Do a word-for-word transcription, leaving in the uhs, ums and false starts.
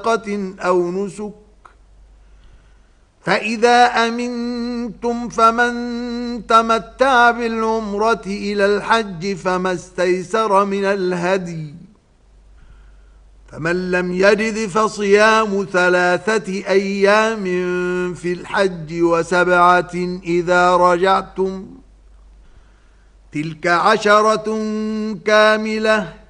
أو نسك. فإذا أمنتم فمن تمتع بالعمرة إلى الحج فما استيسر من الهدي، فمن لم يجد فصيام ثلاثة أيام في الحج وسبعة إذا رجعتم، تلك عشرة كاملة،